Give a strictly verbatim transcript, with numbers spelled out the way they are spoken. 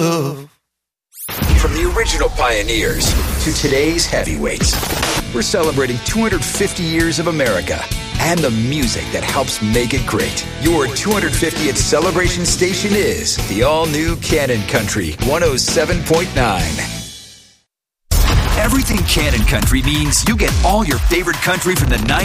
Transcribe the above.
From the original pioneers to today's heavyweights, we're celebrating two hundred fifty years of America and the music that helps make it great. Your two hundred fiftieth celebration station is the all-new Cannon Country one oh seven point nine. Everything Cannon Country means you get all your favorite country from the nineties.